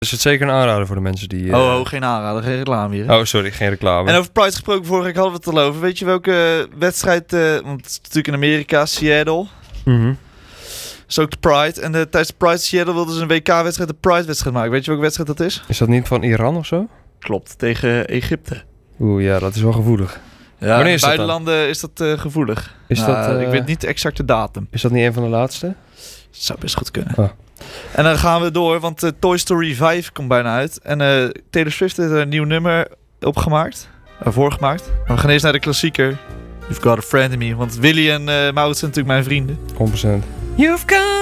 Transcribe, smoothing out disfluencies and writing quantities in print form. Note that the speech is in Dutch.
Is het zeker een aanrader voor de mensen die... geen aanrader, geen reclame hier. Hè? Oh, sorry, geen reclame. En over Pride gesproken, vorige week hadden we het al over. Weet je welke wedstrijd, want het is natuurlijk in Amerika, Seattle. Mhm. Dat is ook de Pride. En tijdens de Pride Seattle wilden ze een WK-wedstrijd, de Pride-wedstrijd maken. Weet je welke wedstrijd dat is? Is dat niet van Iran of zo? Klopt, tegen Egypte. Oeh, ja, dat is wel gevoelig. Ja, Wanneer in is dat beide dan? landen is dat gevoelig. Is dat, ik weet niet de exacte datum. Is dat niet een van de laatste? Dat zou best goed kunnen. Oh. En dan gaan we door, want Toy Story 5 komt bijna uit. En Taylor Swift heeft er een nieuw nummer voorgemaakt. Maar we gaan eerst naar de klassieker. You've Got a Friend in Me. Want Willy en Maud zijn natuurlijk mijn vrienden. 100%. You've got